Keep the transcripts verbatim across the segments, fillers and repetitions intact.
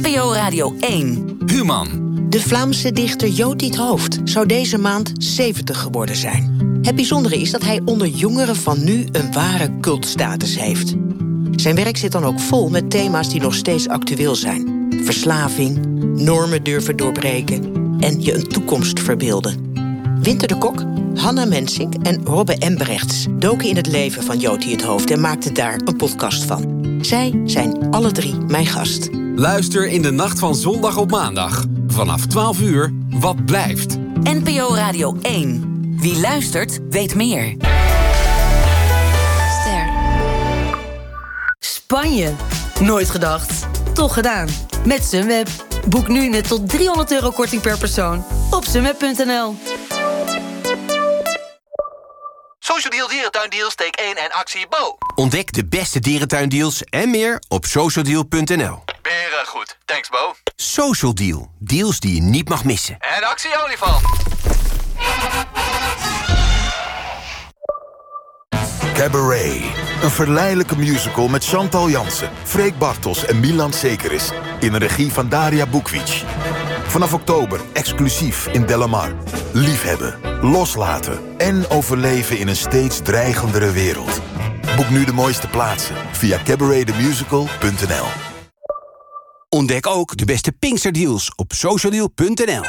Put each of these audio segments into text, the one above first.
N P O Radio één. Human. De Vlaamse dichter Jotie 't Hooft zou deze maand zeventig geworden zijn. Het bijzondere is dat hij onder jongeren van nu een ware cultstatus heeft. Zijn werk zit dan ook vol met thema's die nog steeds actueel zijn. Verslaving, normen durven doorbreken en je een toekomst verbeelden. Winter de Kok, Hanna Mensink en Robbe Embrechts doken in het leven van Jotie 't Hooft en maakten daar een podcast van. Zij zijn alle drie mijn gast. Luister in de nacht van zondag op maandag. Vanaf twaalf uur, Wat blijft? N P O Radio één. Wie luistert, weet meer. Ster. Spanje. Nooit gedacht. Toch gedaan. Met Sunweb. Boek nu net tot driehonderd euro korting per persoon op sunweb punt n l. Social Deal Dierentuindeals, steek één en actie Bo. Ontdek de beste dierentuindeals en meer op social deal punt n l. Beren goed. Thanks, Bo. Social Deal. Deals die je niet mag missen. En actie olifant. Cabaret. Een verleidelijke musical met Chantal Jansen, Freek Bartels en Milan Sekeris. In een regie van Daria Bukvic. Vanaf oktober exclusief in Delamar. Liefhebben, loslaten en overleven in een steeds dreigendere wereld. Boek nu de mooiste plaatsen via cabaret the musical punt n l. Ontdek ook de beste Pinksterdeals op social deal punt n l.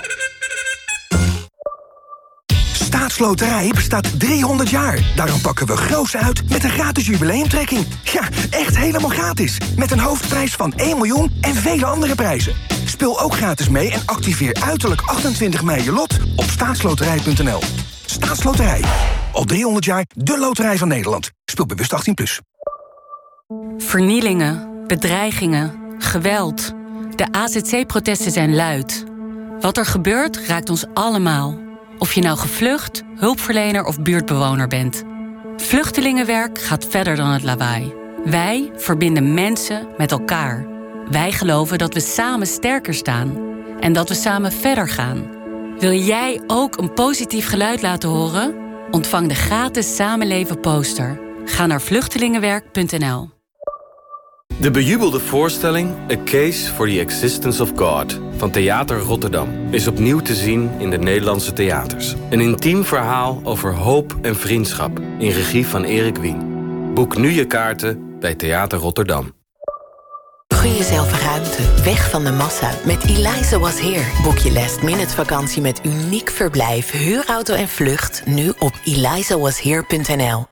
Staatsloterij bestaat driehonderd jaar. Daarom pakken we groots uit met een gratis jubileumtrekking. Ja, echt helemaal gratis. Met een hoofdprijs van één miljoen en vele andere prijzen. Speel ook gratis mee en activeer uiterlijk achtentwintig mei je lot op staatsloterij punt n l. Staatsloterij. Al driehonderd jaar de loterij van Nederland. Speel bewust achttien plus. Vernielingen, bedreigingen, geweld. De A Z C-protesten zijn luid. Wat er gebeurt raakt ons allemaal. Of je nou gevlucht, hulpverlener of buurtbewoner bent. Vluchtelingenwerk gaat verder dan het lawaai. Wij verbinden mensen met elkaar. Wij geloven dat we samen sterker staan. En dat we samen verder gaan. Wil jij ook een positief geluid laten horen? Ontvang de gratis Samenleven poster. Ga naar vluchtelingenwerk punt n l. De bejubelde voorstelling A Case for the Existence of God van Theater Rotterdam is opnieuw te zien in de Nederlandse theaters. Een intiem verhaal over hoop en vriendschap in regie van Erik Wien. Boek nu je kaarten bij Theater Rotterdam. Gun jezelf ruimte, weg van de massa. Met Eliza Was Here. Boek je last minute vakantie met uniek verblijf, huurauto en vlucht nu op eliza was here punt n l.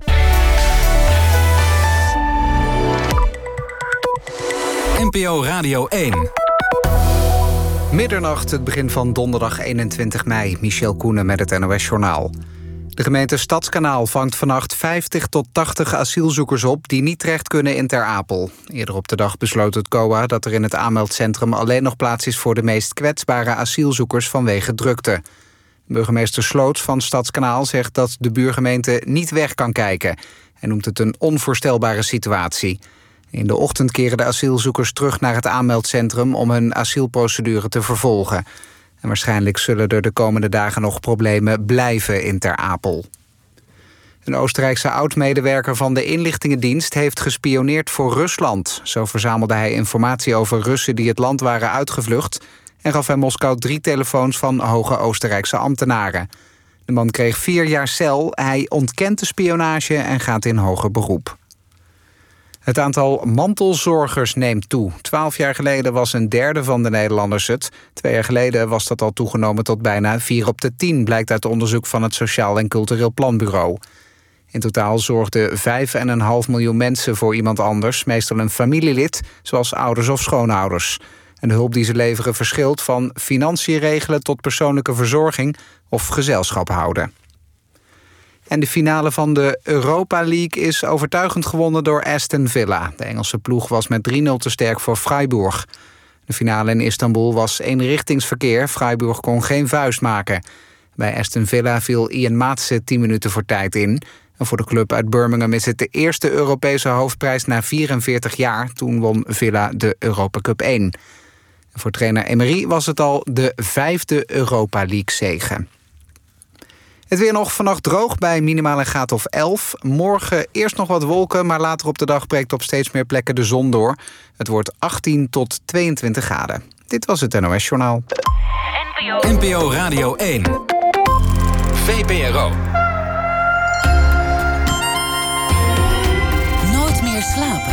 N P O Radio één. Middernacht, het begin van donderdag eenentwintig mei. Michel Koenen met het N O S-journaal. De gemeente Stadskanaal vangt vannacht vijftig tot tachtig asielzoekers op die niet terecht kunnen in Ter Apel. Eerder op de dag besloot het C O A dat er in het aanmeldcentrum alleen nog plaats is voor de meest kwetsbare asielzoekers vanwege drukte. Burgemeester Sloots van Stadskanaal zegt dat de buurgemeente niet weg kan kijken en noemt het een onvoorstelbare situatie. In de ochtend keren de asielzoekers terug naar het aanmeldcentrum om hun asielprocedure te vervolgen. En waarschijnlijk zullen er de komende dagen nog problemen blijven in Ter Apel. Een Oostenrijkse oud-medewerker van de inlichtingendienst heeft gespioneerd voor Rusland. Zo verzamelde hij informatie over Russen die het land waren uitgevlucht en gaf hij Moskou drie telefoons van hoge Oostenrijkse ambtenaren. De man kreeg vier jaar cel, hij ontkent de spionage en gaat in hoger beroep. Het aantal mantelzorgers neemt toe. Twaalf jaar geleden was een derde van de Nederlanders het. Twee jaar geleden was dat al toegenomen tot bijna vier op de tien... blijkt uit onderzoek van het Sociaal en Cultureel Planbureau. In totaal zorgden vijf komma vijf miljoen mensen voor iemand anders... meestal een familielid, zoals ouders of schoonouders. En de hulp die ze leveren verschilt van financiën regelen... tot persoonlijke verzorging of gezelschap houden. En de finale van de Europa League is overtuigend gewonnen door Aston Villa. De Engelse ploeg was met drie nul te sterk voor Freiburg. De finale in Istanbul was eenrichtingsverkeer. Freiburg kon geen vuist maken. Bij Aston Villa viel Ian Maatsen tien minuten voor tijd in. En voor de club uit Birmingham is het de eerste Europese hoofdprijs na vierenveertig jaar. Toen won Villa de Europa Cup één. En voor trainer Emery was het al de vijfde Europa League zege. Het weer nog vannacht droog bij minimaal een graad of elf. Morgen eerst nog wat wolken, maar later op de dag breekt op steeds meer plekken de zon door. Het wordt achttien tot tweeëntwintig graden. Dit was het N O S-journaal. N P O Radio één. V P R O. Nooit meer slapen.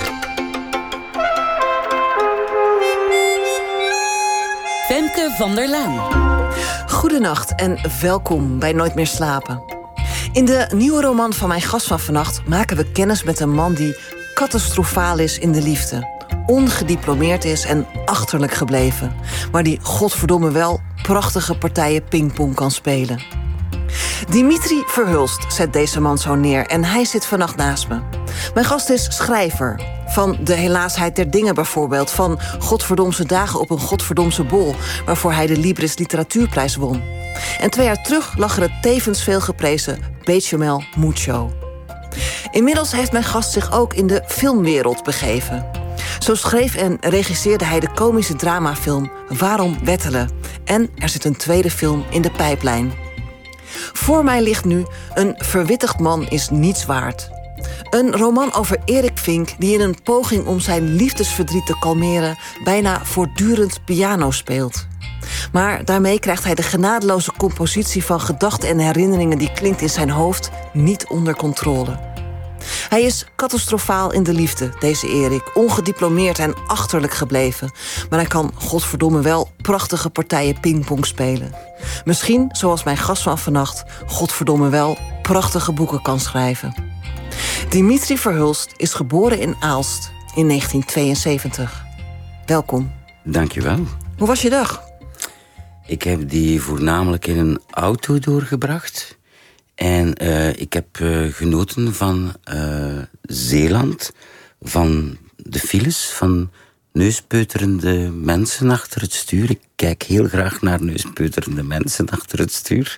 Femke van der Laan. Goedenacht en welkom bij Nooit meer slapen. In de nieuwe roman van mijn gast van vannacht maken we kennis met een man die catastrofaal is in de liefde. Ongediplomeerd is en achterlijk gebleven. Maar die godverdomme wel prachtige partijen pingpong kan spelen. Dimitri Verhulst zet deze man zo neer en hij zit vannacht naast me. Mijn gast is schrijver. Van De Helaasheid der Dingen bijvoorbeeld. Van Godverdomse Dagen op een Godverdomse Bol, waarvoor hij de Libris Literatuurprijs won. En twee jaar terug lag er het tevens veel geprezen Bechamel Mucho. Inmiddels heeft mijn gast zich ook in de filmwereld begeven. Zo schreef en regisseerde hij de komische dramafilm Waarom Wettelen? En er zit een tweede film in de pijplijn. Voor mij ligt nu Een verwittigd man is niets waard. Een roman over Erik Vink die in een poging om zijn liefdesverdriet te kalmeren bijna voortdurend piano speelt. Maar daarmee krijgt hij de genadeloze compositie van gedachten en herinneringen die klinkt in zijn hoofd niet onder controle. Hij is catastrofaal in de liefde, deze Erik. Ongediplomeerd en achterlijk gebleven. Maar hij kan godverdomme wel prachtige partijen pingpong spelen. Misschien, zoals mijn gast van vannacht, godverdomme wel prachtige boeken kan schrijven. Dimitri Verhulst is geboren in Aalst in negentien tweeënzeventig. Welkom. Dankjewel. Hoe was je dag? Ik heb die voornamelijk in een auto doorgebracht. En uh, ik heb uh, genoten van uh, Zeeland, van de files, van neuspeuterende mensen achter het stuur. Ik kijk heel graag naar neuspeuterende mensen achter het stuur.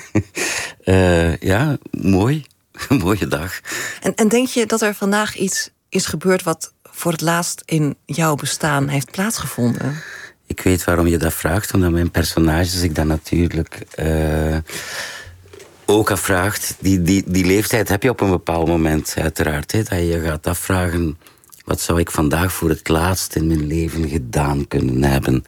uh, ja, mooi. Een mooie dag. En, en denk je dat er vandaag iets is gebeurd wat voor het laatst in jouw bestaan heeft plaatsgevonden? Ik weet waarom je dat vraagt, omdat mijn personages ik dat natuurlijk uh, ook afvraagt. Die, die, die leeftijd heb je op een bepaald moment, uiteraard. Hè, dat je gaat afvragen, wat zou ik vandaag voor het laatst in mijn leven gedaan kunnen hebben?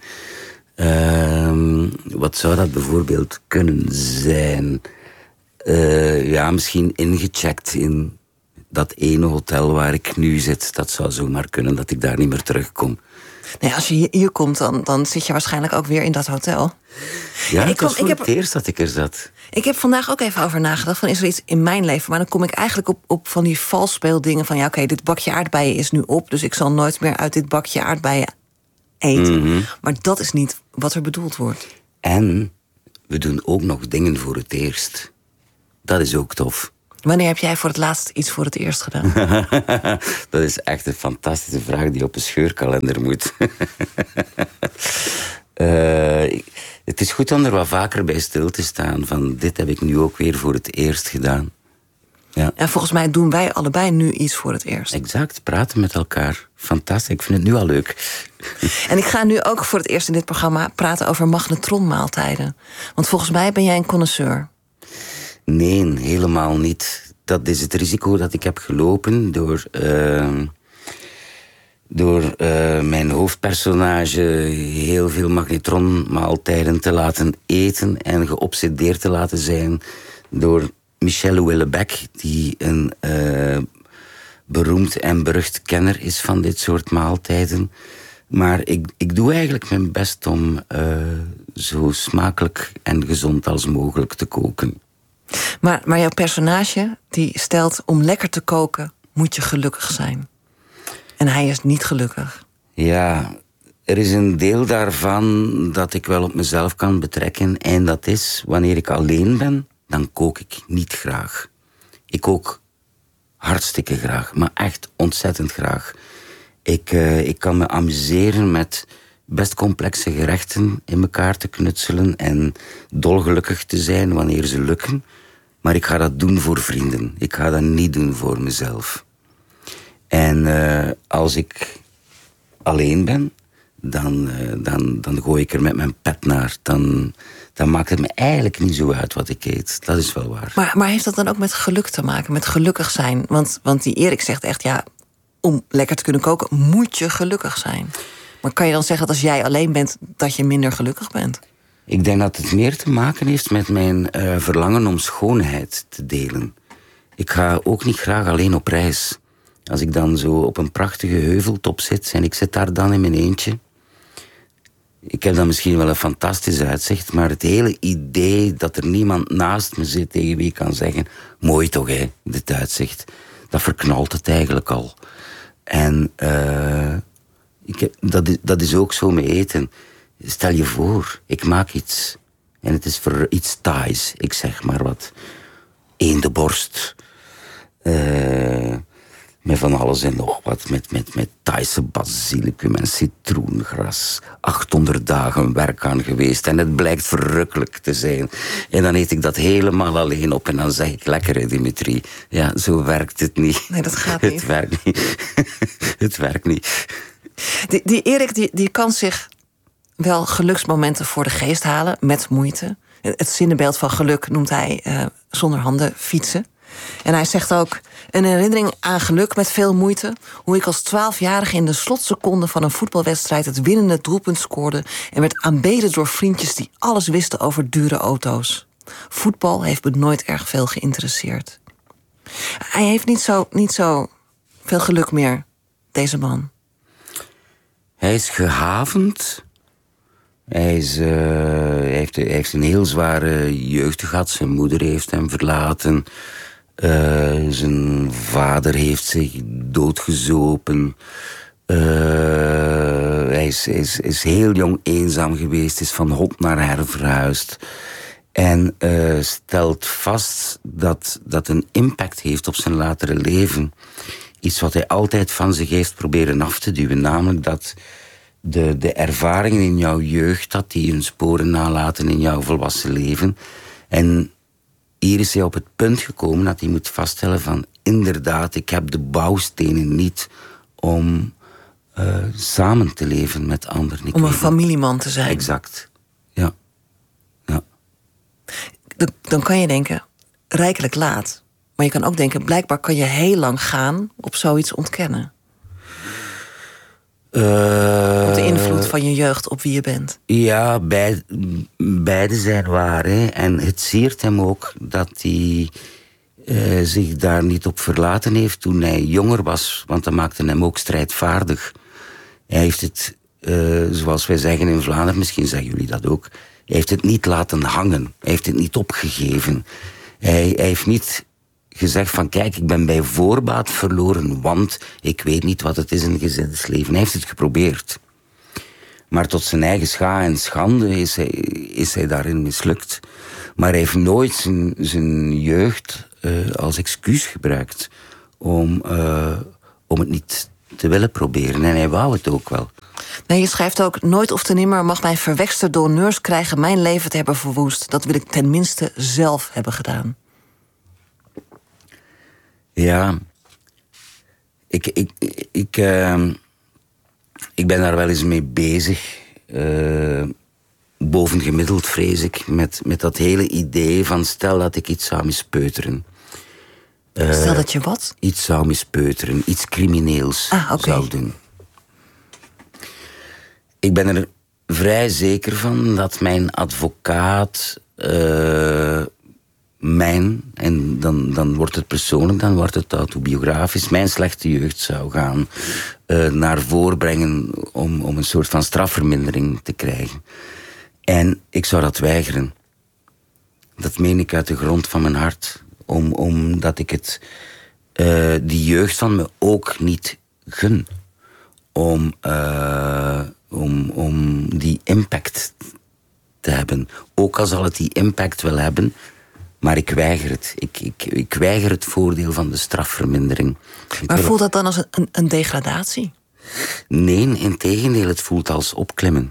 Uh, wat zou dat bijvoorbeeld kunnen zijn? Uh, ja, misschien ingecheckt in dat ene hotel waar ik nu zit. Dat zou zomaar kunnen, dat ik daar niet meer terugkom. Nee, als je hier komt, dan, dan zit je waarschijnlijk ook weer in dat hotel. Ja, ik het was kom, voor ik het heb, eerst dat ik er zat. Ik heb vandaag ook even over nagedacht. Van, is er iets in mijn leven? Maar dan kom ik eigenlijk op, op van die valsspeeldingen van... ja, oké, okay, dit bakje aardbeien is nu op... dus ik zal nooit meer uit dit bakje aardbeien eten. Mm-hmm. Maar dat is niet wat er bedoeld wordt. En we doen ook nog dingen voor het eerst. Dat is ook tof. Wanneer heb jij voor het laatst iets voor het eerst gedaan? Dat is echt een fantastische vraag die op een scheurkalender moet. uh, het is goed om er wat vaker bij stil te staan. Van dit heb ik nu ook weer voor het eerst gedaan. Ja. En volgens mij doen wij allebei nu iets voor het eerst. Exact, praten met elkaar. Fantastisch, ik vind het nu al leuk. En ik ga nu ook voor het eerst in dit programma praten over magnetronmaaltijden. Want volgens mij ben jij een connoisseur. Nee, helemaal niet. Dat is het risico dat ik heb gelopen door, uh, door uh, mijn hoofdpersonage heel veel magnetronmaaltijden te laten eten en geobsedeerd te laten zijn door Michel Houellebecq, die een uh, beroemd en berucht kenner is van dit soort maaltijden. Maar ik, ik doe eigenlijk mijn best om uh, zo smakelijk en gezond als mogelijk te koken. Maar, maar jouw personage die stelt, om lekker te koken moet je gelukkig zijn. En hij is niet gelukkig. Ja, er is een deel daarvan dat ik wel op mezelf kan betrekken. En dat is, wanneer ik alleen ben, dan kook ik niet graag. Ik kook hartstikke graag, maar echt ontzettend graag. Ik, uh, ik kan me amuseren met best complexe gerechten in elkaar te knutselen en dolgelukkig te zijn wanneer ze lukken. Maar ik ga dat doen voor vrienden. Ik ga dat niet doen voor mezelf. En uh, als ik alleen ben, dan, uh, dan, dan gooi ik er met mijn pet naar. Dan, dan maakt het me eigenlijk niet zo uit wat ik eet. Dat is wel waar. Maar, maar heeft dat dan ook met geluk te maken, met gelukkig zijn? Want, want die Erik zegt echt, ja, om lekker te kunnen koken moet je gelukkig zijn. Maar kan je dan zeggen dat als jij alleen bent, dat je minder gelukkig bent? Ik denk dat het meer te maken heeft met mijn uh, verlangen om schoonheid te delen. Ik ga ook niet graag alleen op reis. Als ik dan zo op een prachtige heuveltop zit en ik zit daar dan in mijn eentje. Ik heb dan misschien wel een fantastisch uitzicht, maar het hele idee dat er niemand naast me zit tegen wie ik kan zeggen, mooi toch hè, dit uitzicht, dat verknalt het eigenlijk al. En uh, ik heb, dat, is, dat is ook zo met eten. Stel je voor, ik maak iets en het is voor iets Thais, ik zeg maar wat, eendenborst, uh, met van alles en nog wat, met, met, met Thaise basilicum en citroengras. achthonderd dagen werk aan geweest en het blijkt verrukkelijk te zijn. En dan eet ik dat helemaal alleen op en dan zeg ik, lekker hè, Dimitri. Ja, zo werkt het niet. Nee, dat gaat niet. Het werkt niet. Het werkt niet. Die, die Erik, die, die kan zich wel geluksmomenten voor de geest halen, met moeite. Het zinnebeeld van geluk noemt hij uh, zonder handen fietsen. En hij zegt ook, een herinnering aan geluk met veel moeite. Hoe ik als twaalfjarige in de slotseconde van een voetbalwedstrijd het winnende doelpunt scoorde en werd aanbeden door vriendjes die alles wisten over dure auto's. Voetbal heeft me nooit erg veel geïnteresseerd. Hij heeft niet zo, niet zo veel geluk meer, deze man. Hij is gehavend. Hij, is, uh, hij, heeft, hij heeft een heel zware jeugd gehad. Zijn moeder heeft hem verlaten. Uh, zijn vader heeft zich doodgezopen. Uh, hij is, is, is heel jong eenzaam geweest. Is van hot naar her verhuisd. En uh, stelt vast dat dat een impact heeft op zijn latere leven. Iets wat hij altijd van zich heeft proberen af te duwen. Namelijk dat de, de ervaringen in jouw jeugd, dat die hun sporen nalaten in jouw volwassen leven. En hier is hij op het punt gekomen dat hij moet vaststellen van, inderdaad, ik heb de bouwstenen niet om uh, samen te leven met anderen. Ik om een familieman te zijn. Exact, ja. ja. Dan, dan kan je denken, rijkelijk laat. Maar je kan ook denken, blijkbaar kan je heel lang gaan op zoiets ontkennen. Uh, op de invloed van je jeugd op wie je bent. Ja, beid, beide zijn waar. Hè. En het siert hem ook dat hij uh, zich daar niet op verlaten heeft toen hij jonger was. Want dat maakte hem ook strijdvaardig. Hij heeft het, uh, zoals wij zeggen in Vlaanderen, misschien zeggen jullie dat ook, hij heeft het niet laten hangen. Hij heeft het niet opgegeven. Hij, hij heeft niet gezegd van, kijk, ik ben bij voorbaat verloren, want ik weet niet wat het is in een gezinsleven. Hij heeft het geprobeerd. Maar tot zijn eigen scha en schande is hij, is hij daarin mislukt. Maar hij heeft nooit zijn, zijn jeugd uh, als excuus gebruikt om, uh, om het niet te willen proberen. En hij wou het ook wel. Nee, je schrijft ook, nooit of te nimmer mag mijn verwekste donneurs krijgen mijn leven te hebben verwoest. Dat wil ik tenminste zelf hebben gedaan. Ja, ik, ik, ik, uh, ik ben daar wel eens mee bezig. Uh, bovengemiddeld, vrees ik, met, met dat hele idee van, stel dat ik iets zou mispeuteren. Uh, stel dat je wat? Iets zou mispeuteren, iets crimineels ah, okay. zou doen. Ik ben er vrij zeker van dat mijn advocaat Uh, mijn, en dan, dan wordt het persoonlijk, dan wordt het autobiografisch, mijn slechte jeugd zou gaan uh, naar voren brengen om, om een soort van strafvermindering te krijgen. En ik zou dat weigeren. Dat meen ik uit de grond van mijn hart. Om, omdat ik het, uh, die jeugd van me ook niet gun. Om, uh, om, om die impact te hebben. Ook al zal het die impact wel hebben, maar ik weiger het. Ik, ik, ik weiger het voordeel van de strafvermindering. Maar voelt dat dan als een, een degradatie? Nee, integendeel, het voelt als opklimmen.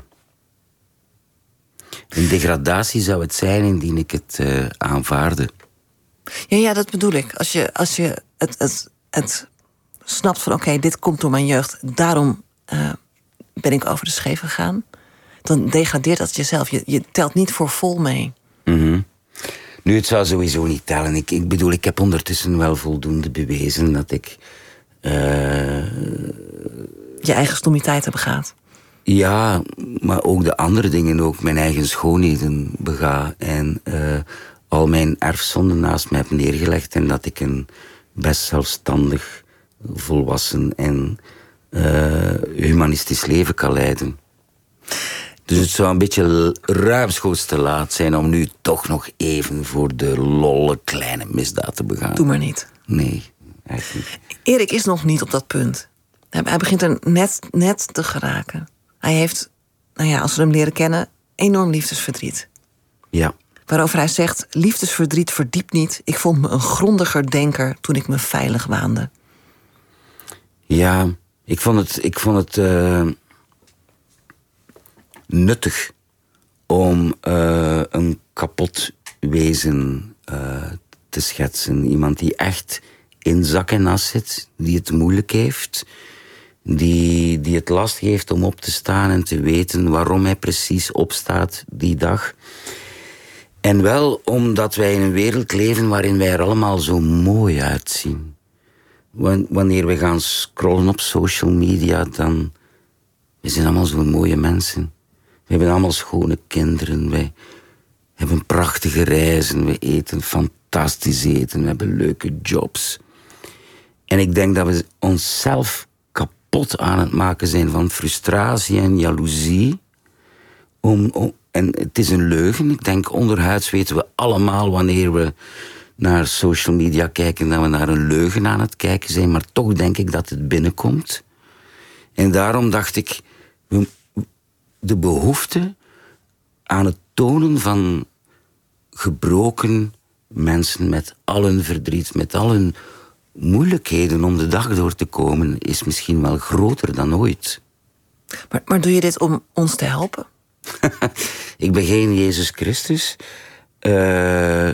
Een degradatie zou het zijn indien ik het uh, aanvaarde. Ja, ja, dat bedoel ik. Als je, als je het, het, het snapt van, oké, okay, dit komt door mijn jeugd, daarom uh, ben ik over de scheef gegaan, dan degradeert dat jezelf. Je, je telt niet voor vol mee. Mm-hmm. Nu, het zou sowieso niet tellen. Ik, ik bedoel, ik heb ondertussen wel voldoende bewezen dat ik Uh... je eigen stommiteiten begaat. Ja, maar ook de andere dingen, ook mijn eigen schoonheden bega. En uh, al mijn erfzonden naast mij heb neergelegd. En dat ik een best zelfstandig, volwassen en uh, humanistisch leven kan leiden. Dus het zou een beetje ruimschoots te laat zijn om nu toch nog even voor de lolle kleine misdaad te begaan. Doe maar niet. Nee, echt niet. Erik is nog niet op dat punt. Hij begint er net, net te geraken. Hij heeft, nou ja, als we hem leren kennen, enorm liefdesverdriet. Ja. Waarover hij zegt, liefdesverdriet verdiept niet. Ik vond me een grondiger denker toen ik me veilig waande. Ja, ik vond het, ik vond het uh, nuttig om uh, een kapot wezen uh, te schetsen. Iemand die echt in zak en as zit, die het moeilijk heeft, die, die het lastig heeft om op te staan en te weten waarom hij precies opstaat die dag. En wel omdat wij in een wereld leven waarin wij er allemaal zo mooi uitzien. Wanneer we gaan scrollen op social media, dan... We zijn allemaal zo'n mooie mensen. We hebben allemaal schone kinderen. Wij hebben prachtige reizen. We eten fantastisch eten. We hebben leuke jobs. En ik denk dat we onszelf kapot aan het maken zijn van frustratie en jaloezie. Om, om, en het is een leugen. Ik denk, onderhuids weten we allemaal wanneer we naar social media kijken, dat we naar een leugen aan het kijken zijn. Maar toch denk ik dat het binnenkomt. En daarom dacht ik, de behoefte aan het tonen van gebroken mensen met al hun verdriet, met al hun moeilijkheden om de dag door te komen, is misschien wel groter dan ooit. Maar, maar doe je dit om ons te helpen? Ik ben geen Jezus Christus. Uh,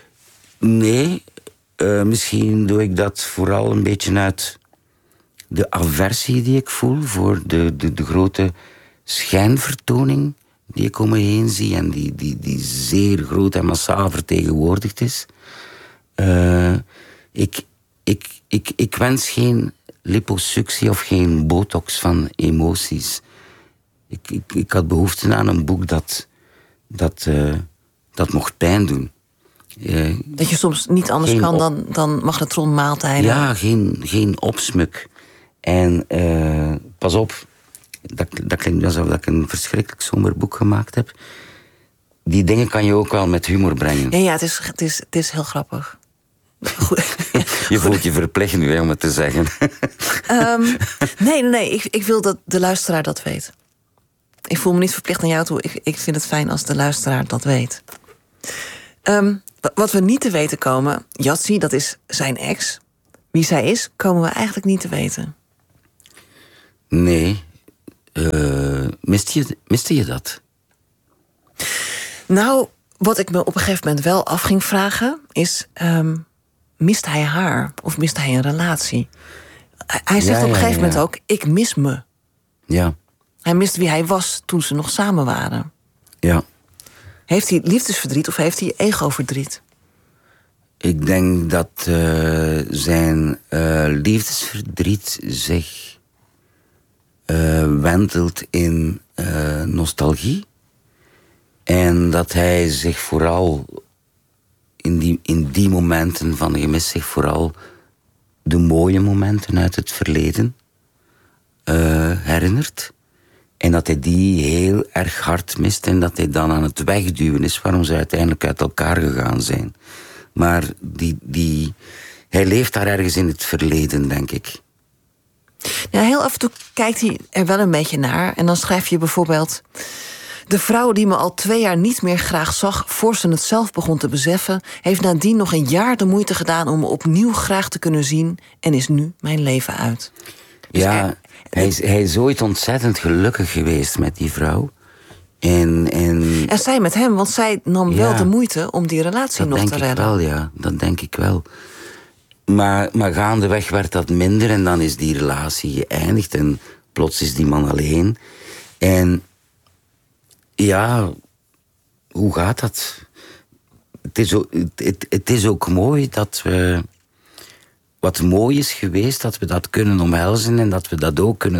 nee, uh, misschien doe ik dat vooral een beetje uit de aversie die ik voel voor de, de, de grote schijnvertoning die ik om me heen zie en die, die, die zeer groot en massaal vertegenwoordigd is. Uh, ik, ik, ik, ik wens geen liposuctie of geen botox van emoties. Ik, ik, ik had behoefte aan een boek dat, dat, uh, dat mocht pijn doen. Uh, dat je soms niet anders kan dan, dan magnetronmaaltijden. Ja, geen, geen opsmuk. En uh, pas op, dat, dat klinkt alsof ik een verschrikkelijk somber boek gemaakt heb. Die dingen kan je ook wel met humor brengen. Ja, ja het, is, het, is, het is heel grappig. Je voelt je verplicht nu, hè, om het te zeggen. um, nee, nee, nee. Ik, ik wil dat de luisteraar dat weet. Ik voel me niet verplicht aan jou toe. Ik, ik vind het fijn als de luisteraar dat weet. Um, wat we niet te weten komen... Yatsi, dat is zijn ex. Wie zij is, komen we eigenlijk niet te weten. Nee. Uh, miste, je, miste je dat? Nou, wat ik me op een gegeven moment wel af ging vragen... is, um, mist hij haar? Of mist hij een relatie? Hij zegt ja, op een gegeven ja, ja. moment ook... ik mis me. Ja. Hij mist wie hij was toen ze nog samen waren. Ja. Heeft hij liefdesverdriet of heeft hij egoverdriet? Ik denk dat uh, zijn uh, liefdesverdriet zich uh, wentelt in uh, nostalgie. En dat hij zich vooral in die, in die momenten van gemis zich vooral de mooie momenten uit het verleden uh, herinnert. En dat hij die heel erg hard mist en dat hij dan aan het wegduwen is waarom ze uiteindelijk uit elkaar gegaan zijn. Maar die, die, hij leeft daar ergens in het verleden, denk ik. Ja, heel af en toe kijkt hij er wel een beetje naar. En dan schrijf je bijvoorbeeld... De vrouw die me al twee jaar niet meer graag zag... voor ze het zelf begon te beseffen... heeft nadien nog een jaar de moeite gedaan... om me opnieuw graag te kunnen zien... en is nu mijn leven uit. Dus ja, er, hij, is, hij is ooit ontzettend gelukkig geweest met die vrouw. En, en, en zij met hem, want zij nam ja, wel de moeite... om die relatie nog te redden. Dat denk ik wel, ja. Dat denk ik wel. Maar, maar gaandeweg werd dat minder... en dan is die relatie geëindigd... en plots is die man alleen. En... ja, hoe gaat dat? Het is, ook, het, het is ook mooi dat we... wat mooi is geweest, dat we dat kunnen omhelzen... en dat we dat ook kunnen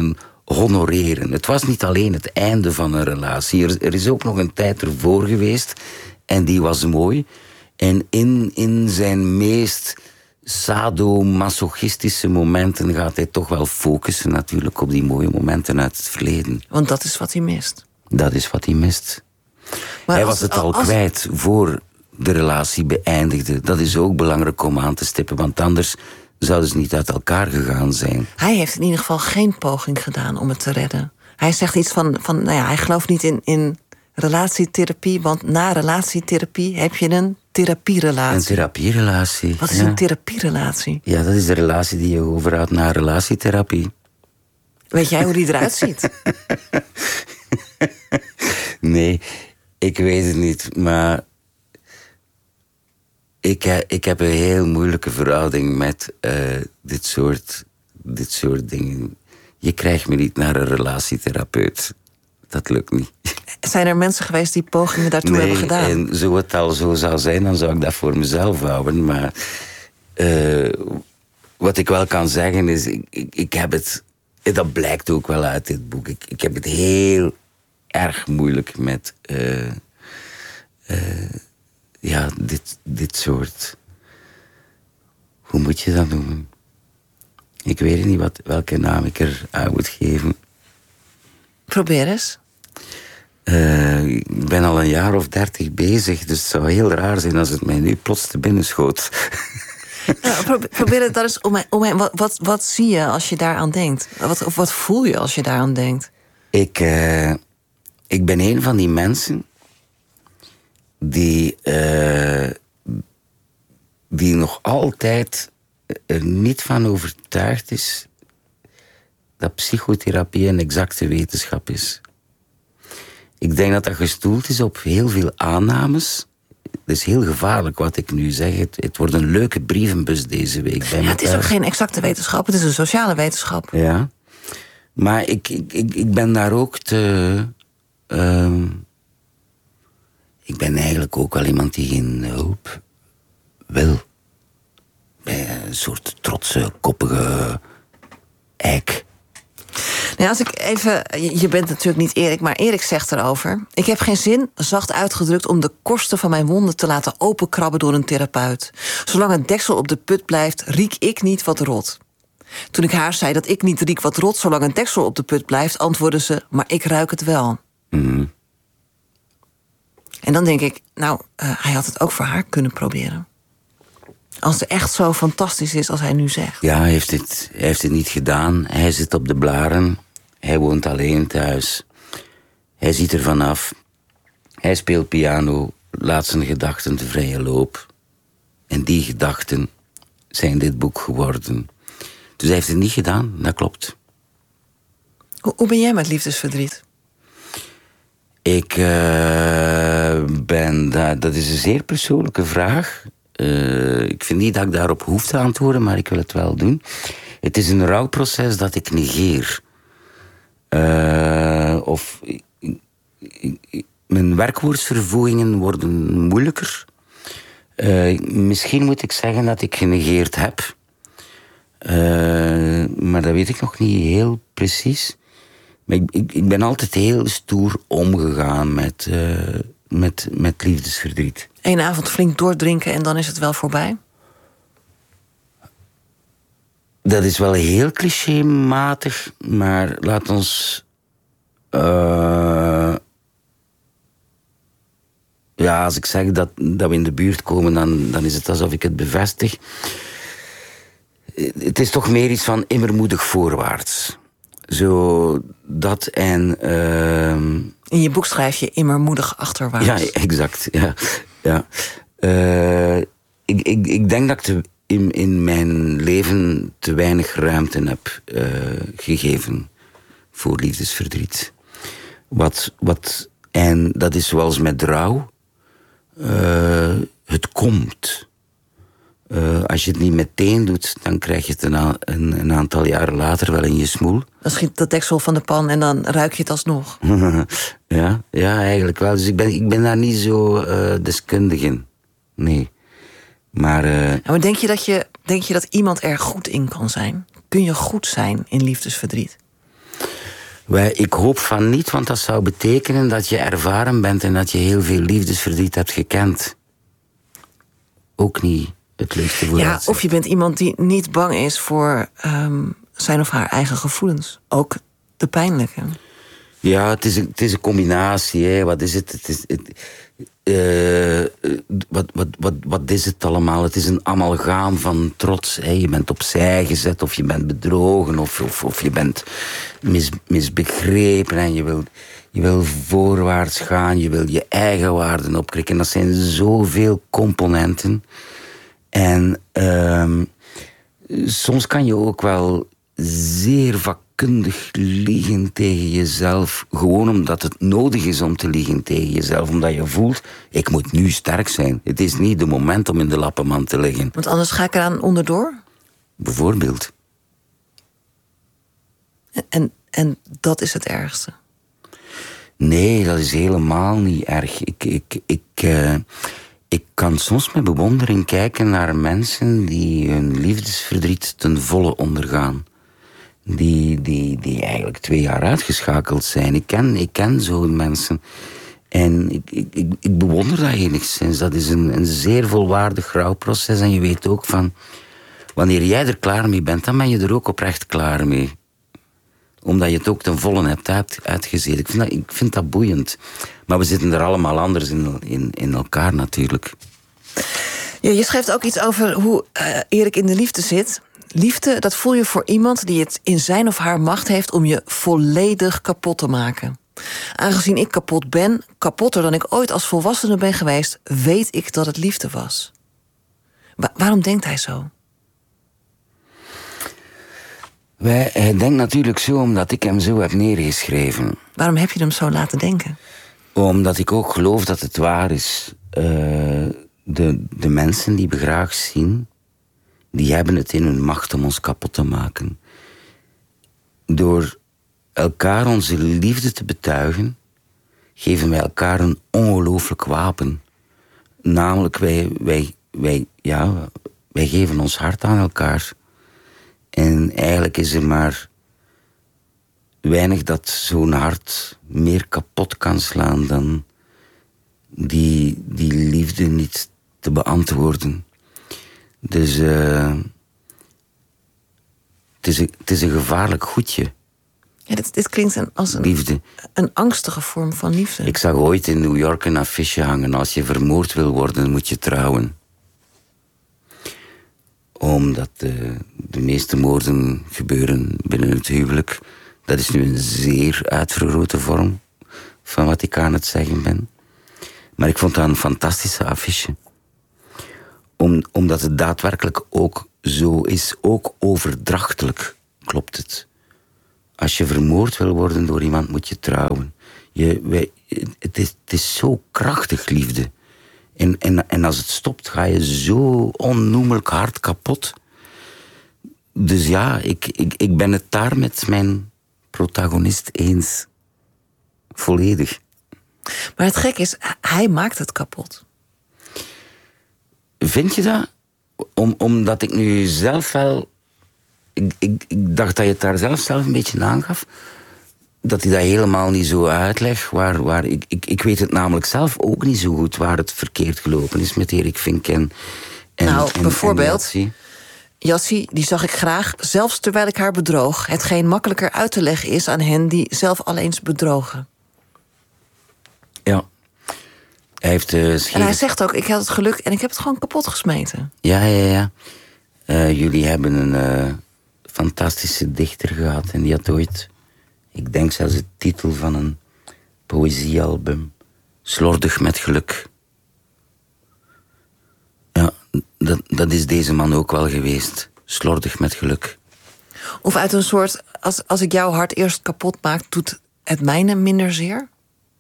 honoreren. Het was niet alleen het einde van een relatie. Er, er is ook nog een tijd ervoor geweest. En die was mooi. En in, in zijn meest sadomasochistische momenten gaat hij toch wel focussen natuurlijk op die mooie momenten uit het verleden. Want dat is wat hij mist. Dat is wat hij mist. Maar hij als, was het al als... kwijt voor de relatie beëindigde. Dat is ook belangrijk om aan te stippen, want anders zouden ze niet uit elkaar gegaan zijn. Hij heeft in ieder geval geen poging gedaan om het te redden. Hij zegt iets van, van nou ja, hij gelooft niet in, in relatietherapie, want na relatietherapie heb je een therapierelatie. Een therapierelatie. Wat is ja. een therapierelatie? Ja, dat is de relatie die je overhoudt na relatietherapie. Weet jij hoe die eruit ziet? Nee, ik weet het niet, maar ik, he, ik heb een heel moeilijke verhouding met uh, dit, soort, dit soort dingen. Je krijgt me niet naar een relatietherapeut. Dat lukt niet. Zijn er mensen geweest die pogingen daartoe nee, hebben gedaan? En zo het al zo zou zijn, dan zou ik dat voor mezelf houden. Maar uh, wat ik wel kan zeggen is, ik, ik, ik heb het... Dat blijkt ook wel uit dit boek. Ik, ik heb het heel erg moeilijk met... Uh, uh, ja, dit, dit soort... Hoe moet je dat noemen? Ik weet niet wat, welke naam ik er aan moet geven. Probeer eens. Uh, ik ben al een jaar of dertig bezig, dus het zou heel raar zijn als het mij nu plots te binnen schoot. Nou, probeer, probeer het dan eens om mij, om mij, wat, wat, wat zie je als je daaraan denkt? Wat, of wat voel je als je daaraan denkt? Ik, uh, ik ben een van die mensen die, uh, die nog altijd er niet van overtuigd is dat psychotherapie een exacte wetenschap is. Ik denk dat dat gestoeld is op heel veel aannames. Het is heel gevaarlijk wat ik nu zeg. Het, het wordt een leuke brievenbus deze week. Bij ja, het is ook geen exacte wetenschap, het is een sociale wetenschap. Ja, maar ik, ik, ik, ik ben daar ook te... Uh, ik ben eigenlijk ook wel iemand die geen hulp wil. Bij een soort trotse, koppige eik. Nou, als ik even, je bent natuurlijk niet Erik, maar Erik zegt erover: ik heb geen zin, zacht uitgedrukt, om de korsten van mijn wonden te laten openkrabben door een therapeut. Zolang het deksel op de put blijft, riek ik niet wat rot. Toen ik haar zei dat ik niet riek wat rot zolang een deksel op de put blijft, antwoordde ze: maar ik ruik het wel. Mm. En dan denk ik, nou, uh, hij had het ook voor haar kunnen proberen. Als het echt zo fantastisch is als hij nu zegt. Ja, hij heeft het, hij heeft het niet gedaan. Hij zit op de blaren. Hij woont alleen thuis. Hij ziet er vanaf. Hij speelt piano. Laat zijn gedachten de vrije loop. En die gedachten zijn dit boek geworden. Dus hij heeft het niet gedaan, dat klopt. Hoe, hoe ben jij met liefdesverdriet? Ik uh, ben... Dat, dat is een zeer persoonlijke vraag. Uh, ik vind niet dat ik daarop hoef te antwoorden, maar ik wil het wel doen. Het is een rouwproces dat ik negeer. Uh, of... Ik, ik, mijn werkwoordsvervoegingen worden moeilijker. Uh, misschien moet ik zeggen dat ik genegeerd heb. Uh, maar dat weet ik nog niet heel precies. Maar ik, ik, ik ben altijd heel stoer omgegaan met, uh, met, met liefdesverdriet. Eén avond flink doordrinken en dan is het wel voorbij? Dat is wel heel clichématig, maar laat ons... Uh, ja, als ik zeg dat, dat we in de buurt komen, dan, dan is het alsof ik het bevestig. Het is toch meer iets van immermoedig voorwaarts. Zo dat en... Uh, in je boek schrijf je immermoedig achterwaarts. Ja, exact. Ja, ja. Uh, ik, ik, ik denk dat ik te, in, in mijn leven te weinig ruimte heb uh, gegeven voor liefdesverdriet. Wat, wat, en dat is zoals met rouw. Uh, het komt. Uh, als je het niet meteen doet, dan krijg je het een, a- een, een aantal jaren later wel in je smoel. Dan schiet dat deksel van de pan en dan ruik je het alsnog. ja, ja, eigenlijk wel. Dus ik ben, ik ben daar niet zo uh, deskundig in. Nee. Maar, uh, ja, maar denk je, dat je, denk je dat iemand er goed in kan zijn? Kun je goed zijn in liefdesverdriet? Wij, ik hoop van niet, want dat zou betekenen dat je ervaren bent en dat je heel veel liefdesverdriet hebt gekend. Ook niet het leukste voor Ja, of je bent iemand die niet bang is voor um, zijn of haar eigen gevoelens. Ook de pijnlijke. Ja, het is een, het is een combinatie. Hè. Wat is het? Het is, het, uh, wat, wat, wat, wat is het allemaal? Het is een amalgaam van trots. Hè. Je bent opzij gezet, of je bent bedrogen, of, of, of je bent mis, misbegrepen en je wil, je wil voorwaarts gaan, je wil je eigen waarden opkrikken. Dat zijn zoveel componenten. En uh, soms kan je ook wel zeer vakkundig liegen tegen jezelf, gewoon omdat het nodig is om te liegen tegen jezelf, omdat je voelt, ik moet nu sterk zijn. Het is niet de moment om in de lappenmand te liggen. Want anders ga ik eraan onderdoor? Bijvoorbeeld. En, en dat is het ergste? Nee, dat is helemaal niet erg. Ik, ik, ik, uh, ik kan soms met bewondering kijken naar mensen die hun liefdesverdriet ten volle ondergaan. Die, die, die eigenlijk twee jaar uitgeschakeld zijn. Ik ken, ik ken zo'n mensen. En ik, ik, ik, ik bewonder dat enigszins. Dat is een, een zeer volwaardig rouwproces. En je weet ook van, wanneer jij er klaar mee bent, dan ben je er ook oprecht klaar mee. Omdat je het ook ten volle hebt uit, uitgezeten. Ik vind, dat, ik vind dat boeiend. Maar we zitten er allemaal anders in, in, in elkaar natuurlijk. Ja, je schrijft ook iets over hoe uh, Erik in de liefde zit. Liefde, dat voel je voor iemand die het in zijn of haar macht heeft om je volledig kapot te maken. Aangezien ik kapot ben, kapotter dan ik ooit als volwassene ben geweest, weet ik dat het liefde was. Wa- waarom denkt hij zo? Wij, hij denkt natuurlijk zo omdat ik hem zo heb neergeschreven. Waarom heb je hem zo laten denken? Omdat ik ook geloof dat het waar is. Uh, de, de mensen die we graag zien, die hebben het in hun macht om ons kapot te maken. Door elkaar onze liefde te betuigen, geven wij elkaar een ongelooflijk wapen. Namelijk, wij, wij, wij, ja, wij geven ons hart aan elkaar. En eigenlijk is er maar weinig dat zo'n hart meer kapot kan slaan dan die, die liefde niet te beantwoorden. Dus uh, het, is een, het is een gevaarlijk goedje. Ja, dit, dit klinkt een, als een, liefde. een angstige vorm van liefde. Ik zag ooit in New York een affiche hangen: als je vermoord wil worden, moet je trouwen. Omdat de, de meeste moorden gebeuren binnen het huwelijk. Dat is nu een zeer uitvergrote vorm van wat ik aan het zeggen ben. Maar ik vond dat een fantastische affiche. Om, omdat het daadwerkelijk ook zo is, ook overdrachtelijk klopt het. Als je vermoord wil worden door iemand, moet je trouwen. Je, wij, het, is, het is zo krachtig, liefde. En, en, en als het stopt, ga je zo onnoemelijk hard kapot. Dus ja, ik, ik, ik ben het daar met mijn protagonist eens. Volledig. Maar het gek is, hij maakt het kapot. Vind je dat? Om, omdat ik nu zelf wel... Ik, ik, ik dacht dat je het daar zelf zelf een beetje aangaf. Dat hij dat helemaal niet zo uitlegt. Waar, waar, ik, ik, ik weet het namelijk zelf ook niet zo goed waar het verkeerd gelopen is met Erik Vink en, en Nou, en, bijvoorbeeld... En Jassie, die zag ik graag, zelfs terwijl ik haar bedroog. Hetgeen makkelijker uit te leggen is aan hen die zelf al eens bedrogen. Ja. Hij heeft uh, scheef... En hij zegt ook, ik had het geluk en ik heb het gewoon kapot gesmeten. Ja, ja, ja. Uh, jullie hebben een uh, fantastische dichter gehad. En die had ooit, ik denk zelfs de titel van een poëziealbum. Slordig met geluk. Ja, dat, dat is deze man ook wel geweest. Slordig met geluk. Of uit een soort, als, als ik jouw hart eerst kapot maak, doet het mijne minder zeer?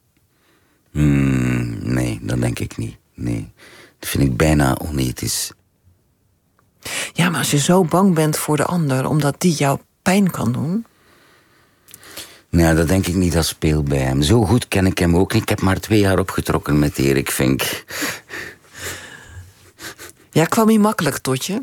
Hmm, nee, dat denk ik niet. Nee, dat vind ik bijna onethisch. Ja, maar als je zo bang bent voor de ander, omdat die jou pijn kan doen... Nou, dat denk ik niet, dat speelt bij hem. Zo goed ken ik hem ook niet. Ik heb maar twee jaar opgetrokken met Erik Vink. Ja, kwam hij makkelijk tot je?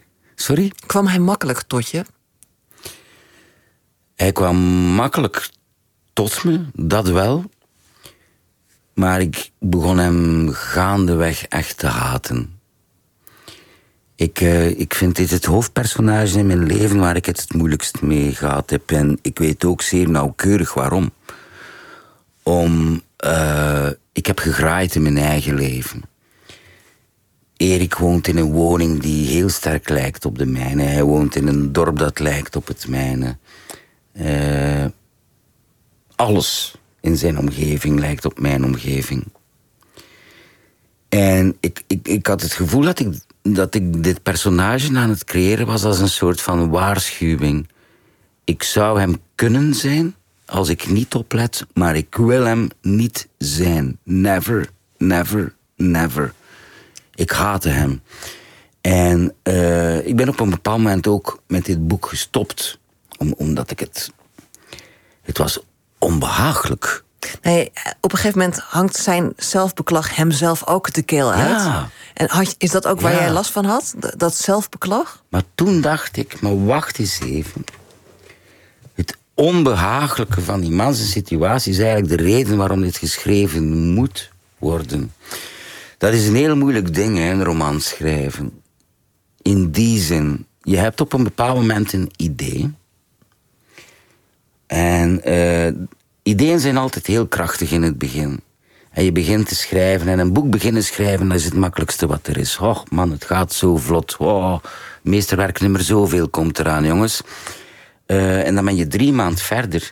Sorry? Kwam hij makkelijk tot je? Hij kwam makkelijk tot me, dat wel. Maar ik begon hem gaandeweg echt te haten. Ik, uh, ik vind dit het hoofdpersonage in mijn leven waar ik het het moeilijkst mee gehad heb. En ik weet ook zeer nauwkeurig waarom. Om, uh, ik heb gegraaid in mijn eigen leven. Erik woont in een woning die heel sterk lijkt op de mijne. Hij woont in een dorp dat lijkt op het mijne. Uh, alles in zijn omgeving lijkt op mijn omgeving. En ik, ik, ik had het gevoel dat ik, dat ik dit personage aan het creëren was als een soort van waarschuwing. Ik zou hem kunnen zijn als ik niet oplet, maar ik wil hem niet zijn. Never, never, never. Ik haatte hem. En uh, ik ben op een bepaald moment ook met dit boek gestopt. Om, omdat ik het... Het was onbehagelijk. Nee, op een gegeven moment hangt zijn zelfbeklag hemzelf ook de keel uit. Ja. En had, is dat ook waar ja. jij last van had? Dat zelfbeklag? Maar toen dacht ik, maar wacht eens even. Het onbehagelijke van die man zijn situatie is eigenlijk de reden waarom dit geschreven moet worden. Dat is een heel moeilijk ding, hè, een roman schrijven. In die zin, je hebt op een bepaald moment een idee. En uh, ideeën zijn altijd heel krachtig in het begin. En je begint te schrijven. En een boek beginnen schrijven, dat is het makkelijkste wat er is. Oh man, het gaat zo vlot. Oh, meesterwerk nummer zoveel komt eraan, jongens. Uh, en dan ben je drie maanden verder.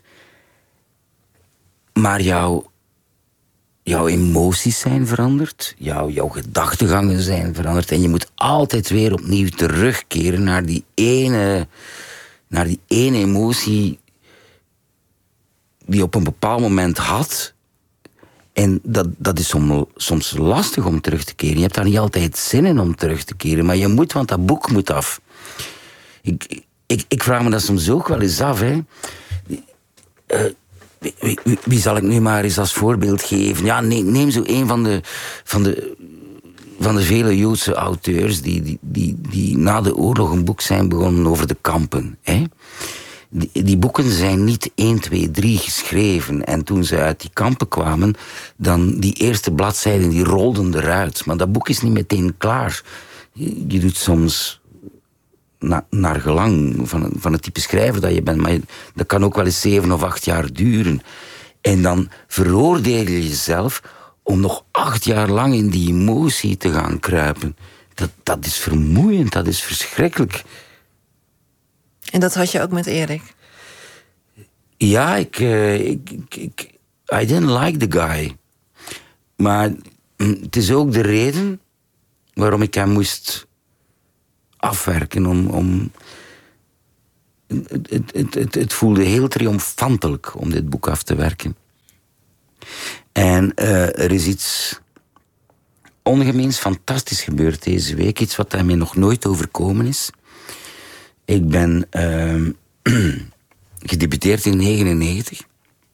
Maar jouw, jouw emoties zijn veranderd. Jouw, jouw gedachtegangen zijn veranderd. En je moet altijd weer opnieuw terugkeren naar die ene, naar die ene emotie die je op een bepaald moment had. En dat, dat is som, soms lastig om terug te keren. Je hebt daar niet altijd zin in om terug te keren. Maar je moet, want dat boek moet af. Ik, ik, ik vraag me dat soms ook wel eens af. Hè. Uh, wie, wie, wie zal ik nu maar eens als voorbeeld geven? Ja, neem, neem zo een van de, van de, van de vele Joodse auteurs... Die, die, die, die na de oorlog een boek zijn begonnen over de kampen. Hè. Die, die boeken zijn niet één, twee, drie geschreven. En toen ze uit die kampen kwamen, dan die eerste bladzijden die rolden eruit. Maar dat boek is niet meteen klaar. Je, je doet soms na, naar gelang van, van het type schrijver dat je bent. Maar je, dat kan ook wel eens zeven of acht jaar duren. En dan veroordeel je jezelf om nog acht jaar lang in die emotie te gaan kruipen. Dat, dat is vermoeiend, dat is verschrikkelijk. En dat had je ook met Erik? Ja, ik, uh, ik, ik, ik... I didn't like the guy. Maar het is ook de reden waarom ik hem moest afwerken. Om, om... Het, het, het, het voelde heel triomfantelijk om dit boek af te werken. En uh, er is iets ongemeens fantastisch gebeurd deze week. Iets wat mij nog nooit overkomen is. Ik ben uh, gedebuteerd in negentien negenennegentig.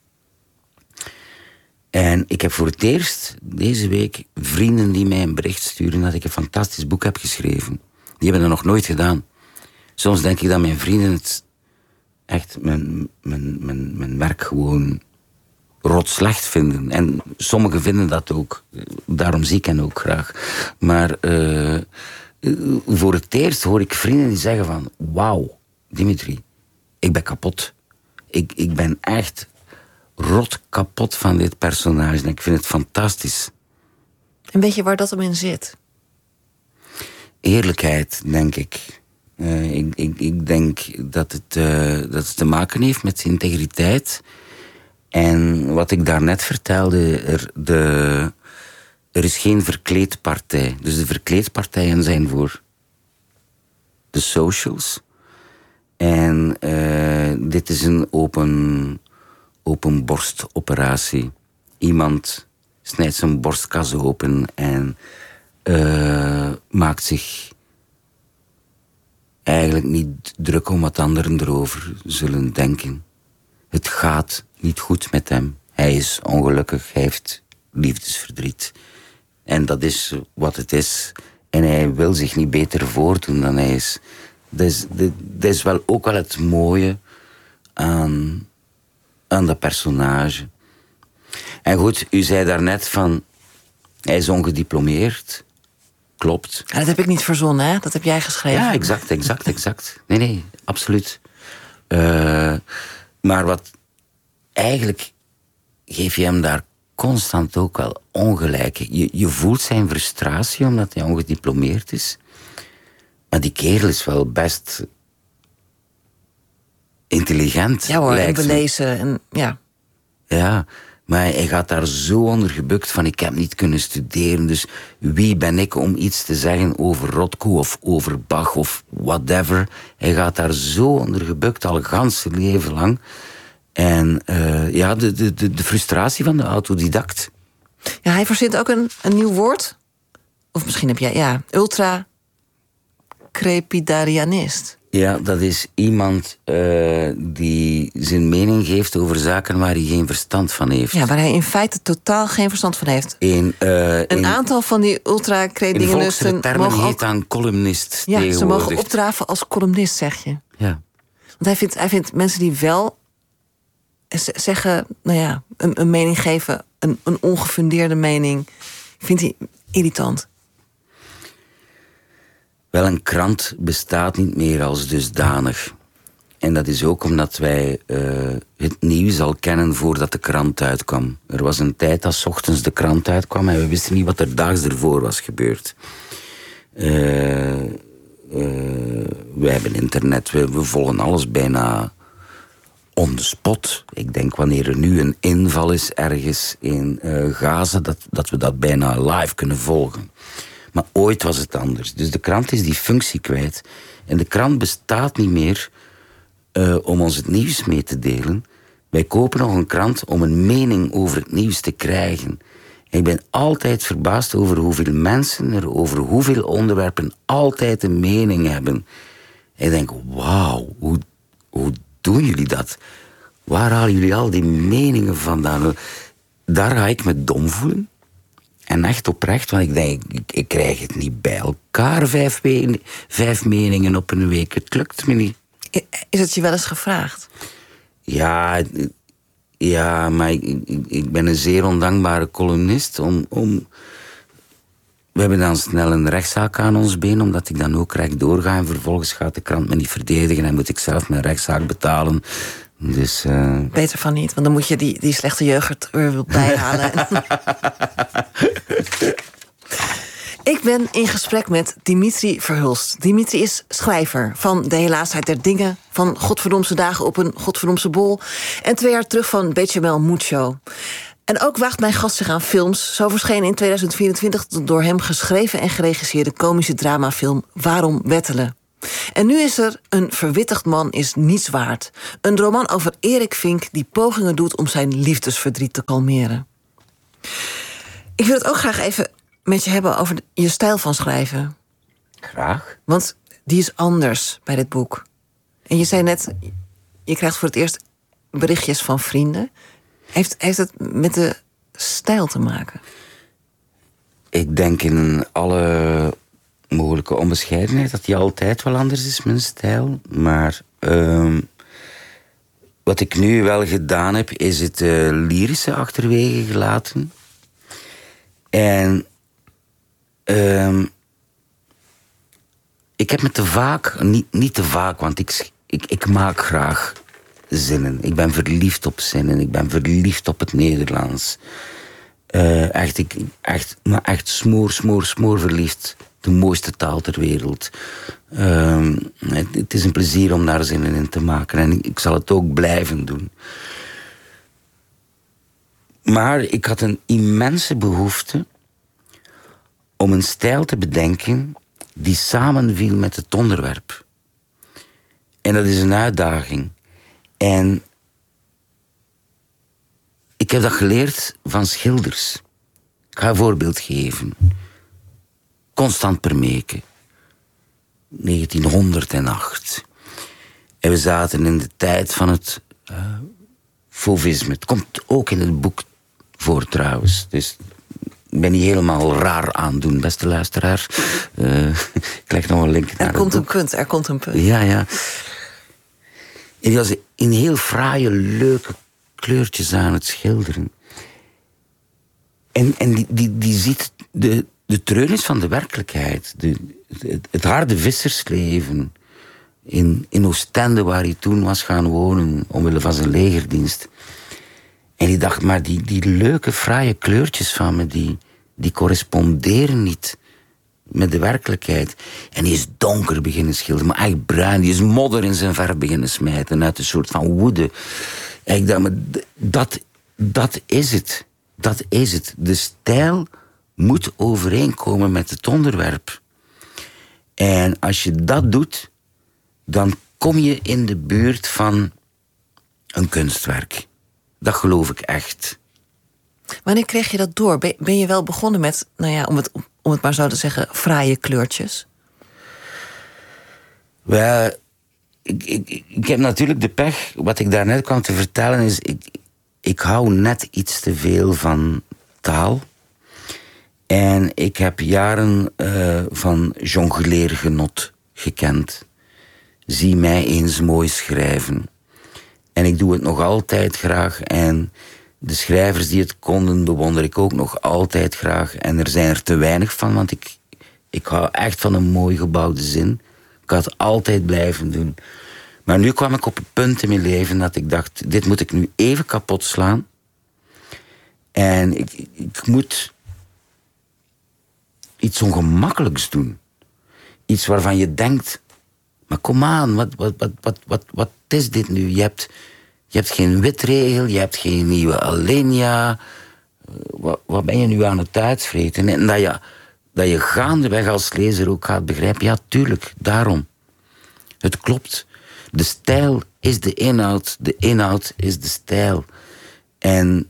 En ik heb voor het eerst deze week vrienden die mij een bericht sturen dat ik een fantastisch boek heb geschreven. Die hebben dat nog nooit gedaan. Soms denk ik dat mijn vrienden het echt mijn, mijn, mijn, mijn werk gewoon rot slecht vinden. En sommigen vinden dat ook. Daarom zie ik hen ook graag. Maar uh, voor het eerst hoor ik vrienden die zeggen van... Wauw, Dimitri, ik ben kapot. Ik, ik ben echt rot kapot van dit personage. En ik vind het fantastisch. En weet je waar dat hem in zit? Eerlijkheid, denk ik. Uh, ik, ik. Ik denk dat het, uh, dat het te maken heeft met integriteit. En wat ik daarnet vertelde, er, de, er is geen verkleedpartij. Dus de verkleedpartijen zijn voor de socials. En uh, dit is een open, open borstoperatie. Iemand snijdt zijn borstkas open en uh, maakt zich eigenlijk niet druk om wat anderen erover zullen denken. Het gaat niet goed met hem. Hij is ongelukkig, hij heeft liefdesverdriet. En dat is wat het is. En hij wil zich niet beter voordoen dan hij is. Dat is, dat is wel ook wel het mooie aan, aan dat personage. En goed, u zei daarnet van... Hij is ongediplomeerd. Klopt. Ja, dat heb ik niet verzonnen, hè? Dat heb jij geschreven. Ja, exact, exact, exact. Nee, nee, absoluut. Uh, maar wat... Eigenlijk geef je hem daar constant ook wel ongelijk. Je, je voelt zijn frustratie omdat hij ongediplomeerd is. Maar die kerel is wel best... intelligent. Ja hoor, en belezen. En, ja. ja, maar hij gaat daar zo onder gebukt van... ik heb niet kunnen studeren, dus wie ben ik om iets te zeggen over Rothko of over Bach of whatever. Hij gaat daar zo onder gebukt, al gans zijn leven lang. En uh, ja, de, de, de, de frustratie van de autodidact. Ja, hij verzint ook een, een nieuw woord. Of misschien heb jij, ja, ultra-crepidarianist. Ja, dat is iemand uh, die zijn mening geeft over zaken waar hij geen verstand van heeft. Ja, waar hij in feite totaal geen verstand van heeft. In, uh, een in, aantal van die ultra-credianisten... In termen heet ook, aan columnist ja, tegenwoordig. Ze mogen opdraven als columnist, zeg je. Ja. Want hij vindt, hij vindt mensen die wel zeggen... nou ja, een, een mening geven, een, een ongefundeerde mening... vindt hij irritant. Wel, een krant bestaat niet meer als dusdanig. En dat is ook omdat wij uh, het nieuws al kennen voordat de krant uitkwam. Er was een tijd dat 's ochtends de krant uitkwam en we wisten niet wat er daags ervoor was gebeurd. Uh, uh, we hebben internet, we, we volgen alles bijna on the spot. Ik denk wanneer er nu een inval is ergens in uh, Gaza, dat, dat we dat bijna live kunnen volgen. Maar ooit was het anders. Dus de krant is die functie kwijt. En de krant bestaat niet meer uh, om ons het nieuws mee te delen. Wij kopen nog een krant om een mening over het nieuws te krijgen. En ik ben altijd verbaasd over hoeveel mensen er over hoeveel onderwerpen altijd een mening hebben. En ik denk, wauw, hoe, hoe doen jullie dat? Waar halen jullie al die meningen vandaan? Daar ga ik me dom voelen. En echt oprecht, want ik denk, ik, ik krijg het niet bij elkaar, vijf, we- vijf meningen op een week. Het lukt me niet. Is het je wel eens gevraagd? Ja, ja maar ik, ik, ik ben een zeer ondankbare columnist. Om, om... We hebben dan snel een rechtszaak aan ons been, omdat ik dan ook recht doorga. En vervolgens gaat de krant me niet verdedigen en moet ik zelf mijn rechtszaak betalen. Dus, uh... Beter van niet, want dan moet je die, die slechte jeugd er bijhalen. Ik ben in gesprek met Dimitri Verhulst. Dimitri is schrijver van De Helaasheid der Dingen, van Godverdomse Dagen op een Godverdomse Bol en twee jaar terug van Bechamel Mucho. En ook waagt mijn gast zich aan films. Zo verscheen in tweeduizend vierentwintig de door hem geschreven en geregisseerde komische dramafilm Waarom Wettelen. En nu is er Een verwittigd man is niets waard. Een roman over Erik Vink die pogingen doet om zijn liefdesverdriet te kalmeren. Ik wil het ook graag even met je hebben over je stijl van schrijven. Graag. Want die is anders bij dit boek. En je zei net, je krijgt voor het eerst berichtjes van vrienden. Heeft, heeft het met de stijl te maken? Ik denk in alle mogelijke onbescheidenheid dat die altijd wel anders is, mijn stijl. Maar uh, wat ik nu wel gedaan heb, is het uh, lyrische achterwege gelaten. En uh, ik heb me te vaak, niet, niet te vaak, want ik, ik, ik maak graag zinnen. Ik ben verliefd op zinnen. Ik ben verliefd op het Nederlands. Uh, echt, ik, echt, maar echt smoor, smoor, smoor verliefd. De mooiste taal ter wereld. Uh, het, het is een plezier om daar zinnen in te maken. En ik, ik zal het ook blijven doen. Maar ik had een immense behoefte om een stijl te bedenken die samenviel met het onderwerp. En dat is een uitdaging. En ik heb dat geleerd van schilders. Ik ga een voorbeeld geven. Constant Permeke. negentienhonderdacht. En we zaten in de tijd van het uh, fauvisme. Het komt ook in het boek voor trouwens. Dus ik ben niet helemaal raar aan het doen, beste luisteraar. Uh, ik leg nog een link naar Er komt het een boek. punt, er komt een punt. Ja, ja. En die was een heel fraaie, leuke kleurtjes aan het schilderen. En, en die, die, die ziet de, de treurnis van de werkelijkheid. De, het, het harde vissersleven in, in Oostende, waar hij toen was gaan wonen, omwille van zijn legerdienst. En die dacht, maar die, die leuke, fraaie kleurtjes van me, die, die corresponderen niet met de werkelijkheid. En die is donker beginnen schilderen, maar echt bruin. Die is modder in zijn verf beginnen smijten uit een soort van woede. En ik dacht, maar dat, dat is het. Dat is het. De stijl moet overeenkomen met het onderwerp. En als je dat doet, dan kom je in de buurt van een kunstwerk. Dat geloof ik echt. Wanneer kreeg je dat door? Ben je wel begonnen met, nou ja, om het, om het maar zo te zeggen, fraaie kleurtjes? Wel, ik, ik, ik heb natuurlijk de pech. Wat ik daarnet kwam te vertellen is, ik, ik hou net iets te veel van taal. En ik heb jaren uh, van jongleergenot gekend. Zie mij eens mooi schrijven. En ik doe het nog altijd graag. En de schrijvers die het konden, bewonder ik ook nog altijd graag. En er zijn er te weinig van, want ik, ik hou echt van een mooi gebouwde zin. Ik had het altijd blijven doen. Maar nu kwam ik op een punt in mijn leven dat ik dacht, dit moet ik nu even kapot slaan. En ik, ik moet iets ongemakkelijks doen. Iets waarvan je denkt, maar kom aan, wat, wat, wat, wat, wat, wat is dit nu? Je hebt, je hebt geen witregel, je hebt geen nieuwe alinea. Wat, wat ben je nu aan het uitvreten? En dat je, dat je gaandeweg als lezer ook gaat begrijpen, ja, tuurlijk, daarom. Het klopt. De stijl is de inhoud, de inhoud is de stijl. En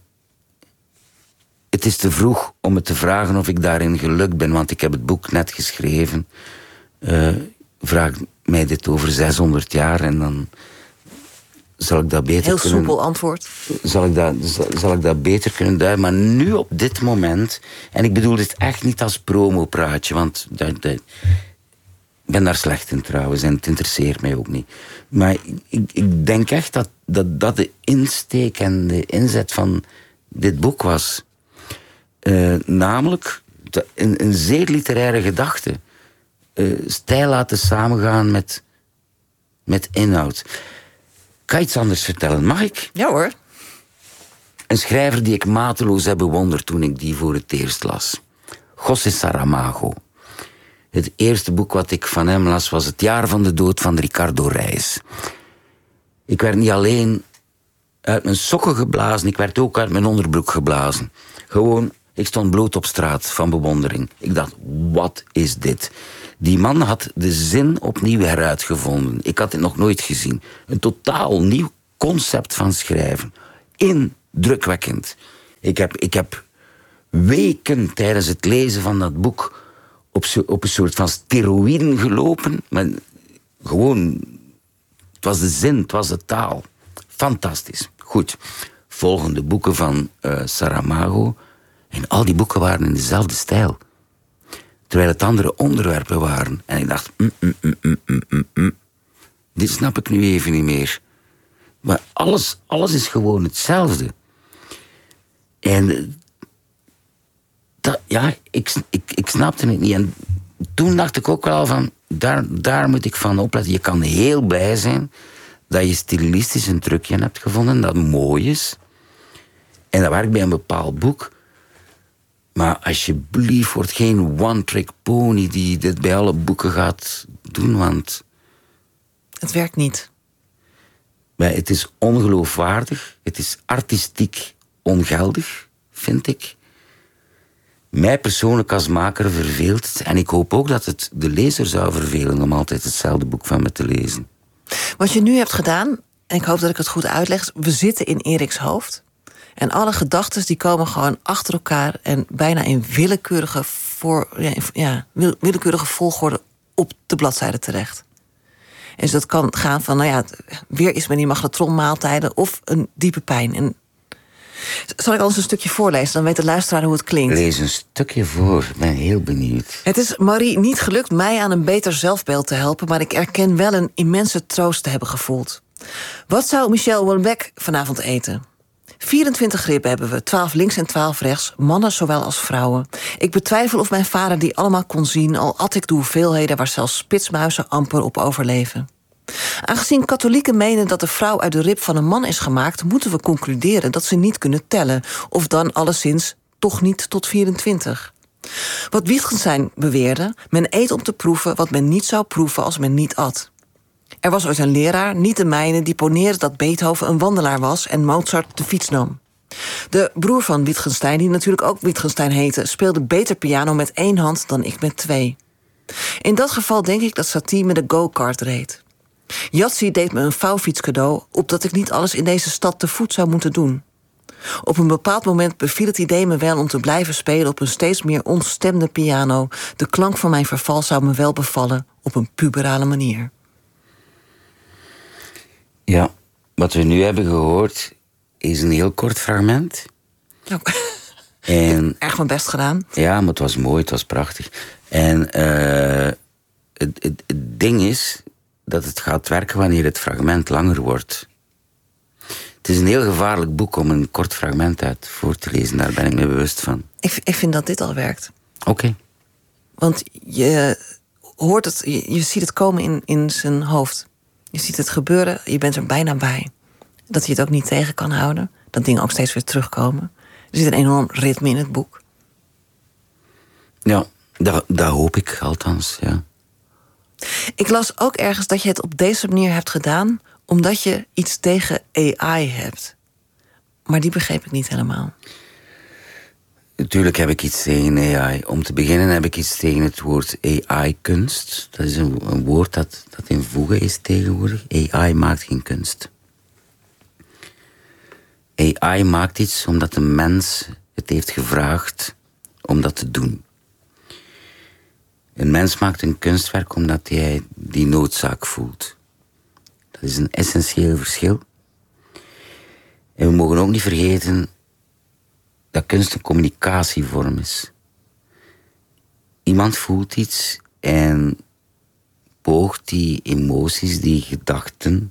het is te vroeg om me te vragen of ik daarin gelukt ben, want ik heb het boek net geschreven. Uh, vraag mij dit over zeshonderd jaar en dan zal ik dat beter Heel kunnen... soepel antwoord. Zal ik, dat, zal, zal ik dat beter kunnen duiden. Maar nu op dit moment, en ik bedoel dit echt niet als promopraatje, want dat, dat, ik ben daar slecht in trouwens en het interesseert mij ook niet. Maar ik, ik denk echt dat, dat dat de insteek en de inzet van dit boek was. Uh, namelijk een, een zeer literaire gedachte. Uh, stijl laten samengaan met, met inhoud. Ik ga iets anders vertellen, mag ik? Ja hoor. Een schrijver die ik mateloos heb bewonderd toen ik die voor het eerst las. José Saramago. Het eerste boek wat ik van hem las was Het jaar van de dood van Ricardo Reis. Ik werd niet alleen uit mijn sokken geblazen, ik werd ook uit mijn onderbroek geblazen. Gewoon, ik stond bloot op straat van bewondering. Ik dacht, wat is dit? Die man had de zin opnieuw heruitgevonden. Ik had het nog nooit gezien. Een totaal nieuw concept van schrijven. Indrukwekkend. Ik heb, ik heb weken tijdens het lezen van dat boek op, zo, op een soort van steroïden gelopen. Maar gewoon, het was de zin, het was de taal. Fantastisch. Goed. Volgende boeken van uh, Saramago. En al die boeken waren in dezelfde stijl. Terwijl het andere onderwerpen waren. En ik dacht, mm, mm, mm, mm, mm, mm. Dit snap ik nu even niet meer. Maar alles, alles is gewoon hetzelfde. En dat, ja, ik, ik, ik snapte het niet. En toen dacht ik ook wel van, daar, daar moet ik van opletten. Je kan heel blij zijn dat je stilistisch een trucje hebt gevonden, dat mooi is. En dat werkt bij een bepaald boek. Maar alsjeblieft, word geen one-trick pony die dit bij alle boeken gaat doen, want... Het werkt niet. Maar het is ongeloofwaardig. Het is artistiek ongeldig, vind ik. Mij persoonlijk als maker verveelt het. En ik hoop ook dat het de lezer zou vervelen om altijd hetzelfde boek van me te lezen. Wat je nu hebt gedaan, en ik hoop dat ik het goed uitleg, we zitten in Eriks hoofd. En alle gedachten die komen gewoon achter elkaar en bijna in willekeurige, voor, ja, willekeurige volgorde op de bladzijde terecht. En dus dat kan gaan van, nou ja, weer iets met die magnetronmaaltijden of een diepe pijn. En zal ik anders een stukje voorlezen, dan weet de luisteraar hoe het klinkt. Lees een stukje voor, ik ben heel benieuwd. Het is Marie niet gelukt mij aan een beter zelfbeeld te helpen, maar ik erken wel een immense troost te hebben gevoeld. Wat zou Michel Houellebecq vanavond eten? vierentwintig ribben hebben we, twaalf links en twaalf rechts, mannen zowel als vrouwen. Ik betwijfel of mijn vader die allemaal kon zien, al at ik de hoeveelheden waar zelfs spitsmuizen amper op overleven. Aangezien katholieken menen dat de vrouw uit de rib van een man is gemaakt, moeten we concluderen dat ze niet kunnen tellen, of dan alleszins toch niet tot vierentwintig. Wat Wittgenstein beweerde, men eet om te proeven wat men niet zou proeven als men niet at. Er was ooit een leraar, niet de mijne, die poneerde dat Beethoven een wandelaar was en Mozart de fiets nam. De broer van Wittgenstein, die natuurlijk ook Wittgenstein heette, speelde beter piano met één hand dan ik met twee. In dat geval denk ik dat Satie met een go-kart reed. Yatzy deed me een vouwfiets cadeau, opdat ik niet alles in deze stad te voet zou moeten doen. Op een bepaald moment beviel het idee me wel om te blijven spelen op een steeds meer ontstemde piano. De klank van mijn verval zou me wel bevallen op een puberale manier. Ja, wat we nu hebben gehoord is een heel kort fragment. Ja. En, erg mijn best gedaan. Ja, maar het was mooi, het was prachtig. En uh, het, het, het ding is dat het gaat werken wanneer het fragment langer wordt. Het is een heel gevaarlijk boek om een kort fragment uit voor te lezen. Daar ben ik me bewust van. Ik, ik vind dat dit al werkt. Oké. Okay. Want je hoort het, je, je ziet het komen in, in zijn hoofd. Je ziet het gebeuren, je bent er bijna bij. Dat hij het ook niet tegen kan houden. Dat dingen ook steeds weer terugkomen. Er zit een enorm ritme in het boek. Ja, dat, dat hoop ik althans, ja. Ik las ook ergens dat je het op deze manier hebt gedaan omdat je iets tegen A I hebt. Maar die begreep ik niet helemaal. Natuurlijk heb ik iets tegen A I. Om te beginnen heb ik iets tegen het woord A I-kunst. Dat is een, een woord dat, dat in voege is tegenwoordig. A I maakt geen kunst. A I maakt iets omdat de mens het heeft gevraagd om dat te doen. Een mens maakt een kunstwerk omdat hij die noodzaak voelt. Dat is een essentieel verschil. En we mogen ook niet vergeten dat kunst een communicatievorm is. Iemand voelt iets en poogt die emoties, die gedachten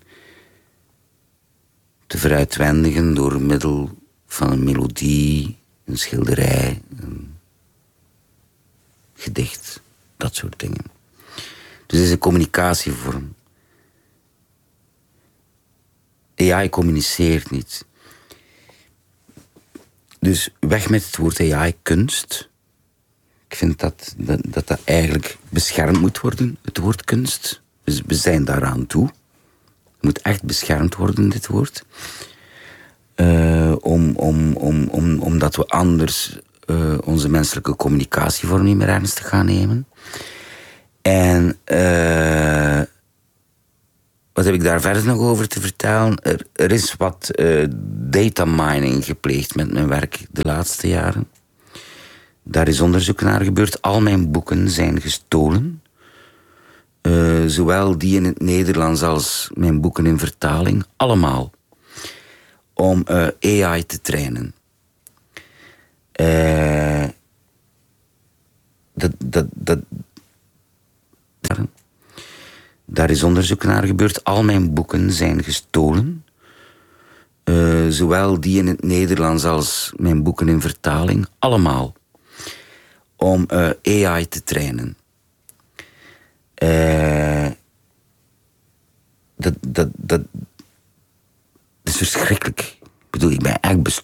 te veruitwendigen door middel van een melodie, een schilderij, een gedicht, dat soort dingen. Dus het is een communicatievorm. A I communiceert niet. Dus weg met het woord A I-kunst. Ik vind dat, dat dat, dat eigenlijk beschermd moet worden, het woord kunst. Dus we zijn daaraan toe. Het moet echt beschermd worden, dit woord. Uh, om, om, om, om, omdat we anders uh, onze menselijke communicatievorm niet meer ernstig gaan nemen. En uh, wat heb ik daar verder nog over te vertellen? Er, er is wat uh, data mining gepleegd met mijn werk de laatste jaren. Daar is onderzoek naar gebeurd. Al mijn boeken zijn gestolen. Uh, zowel die in het Nederlands als mijn boeken in vertaling. Allemaal. Om uh, A I te trainen. Uh, dat... dat, dat Daar is onderzoek naar gebeurd. Al mijn boeken zijn gestolen. Uh, zowel die in het Nederlands als mijn boeken in vertaling. Allemaal. Om uh, A I te trainen. Uh, dat, dat, dat, dat is verschrikkelijk. Ik bedoel, ik ben echt